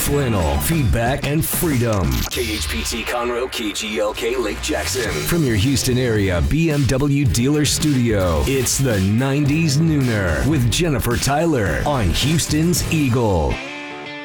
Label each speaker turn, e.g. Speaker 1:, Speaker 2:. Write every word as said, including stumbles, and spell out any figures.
Speaker 1: flannel, feedback, and freedom. K H P T Conroe, K G L K Lake Jackson. From your Houston area B M W dealer studio, it's the nineties Nooner with Jennifer Tyler on Houston's Eagle.